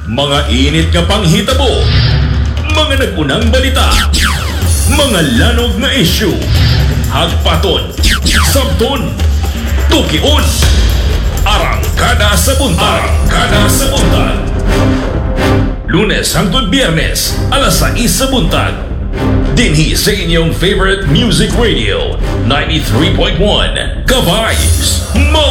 Mga init nga panghitabo, mga nagunang balita, mga lanog na issue, hagpaton, sabton, tukion, arangkada sa buntag. Lunes hangtod Biyernes, alas 6 sa buntag. Dinhi sa inyong favorite music radio, 93.1 Ka-Vibes.